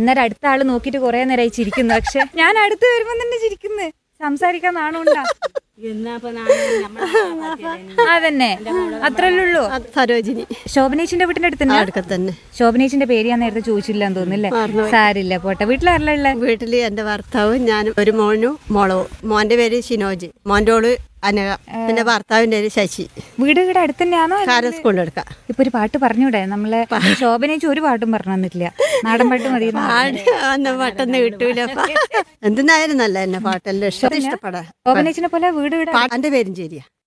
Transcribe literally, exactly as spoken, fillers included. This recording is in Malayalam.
അന്നേരം അടുത്ത ആള് നോക്കിട്ട് കുറെ നേരമായി ചിരിക്കുന്നു. പക്ഷെ ഞാൻ അടുത്ത് വരുമ്പോ തന്നെ ചിരിക്കുന്നു. സംസാരിക്കാൻ നാണുണ്ടാ? അതന്നെ, അത്രല്ലേ ഉള്ളൂ. സരോജിനി. ശോഭനേച്ചിന്റെ വീട്ടിന്റെ അടുത്ത് തന്നെ. ശോഭനേച്ചിന്റെ പേര് ഞാൻ നേരത്തെ ചോദിച്ചില്ലാന്ന് തോന്നുന്നില്ലേ? സാരില്ല, പോട്ടെ. വീട്ടിലാരല്ല ഉള്ള? വീട്ടില് എന്റെ ഭർത്താവും ഞാനും ഒരു മോനും മോളവും. മോന്റെ പേര് ഷിനോജ്, മോന്റെ ഓള് അനക, പിന്നെ ഭർത്താവിന്റെ പേര് ശശി. വീട് ഇവിടെ അടുത്ത് തന്നെയാണോ? സ്കൂളിൽ എടുക്കാം. ഇപ്പൊ ഒരു പാട്ട് പറഞ്ഞൂടെ? നമ്മളെ ശോഭനേച്ചി ഒരു പാട്ടും പറഞ്ഞു തന്നിട്ടില്ല. നാടൻ പാട്ട് മതി. പാട്ടൊന്നും കിട്ടൂല. എന്തിനായിരുന്നു നല്ല എന്നെ പാട്ടെല്ലാം ഇഷ്ടപ്പെടാ. ശോഭനേച്ചിനെ പോലെ വീട് ഇവിടെ എന്റെ പേരും ശരിയാ.